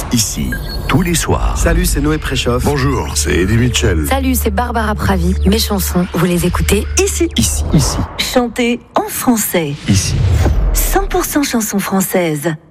ici, tous les soirs. Salut, c'est Noé Préchoff. Bonjour, c'est Eddie Mitchell. Salut, c'est Barbara Pravi. Mes chansons, vous les écoutez ici. Ici. Chantées en français. Ici. 100% chansons françaises.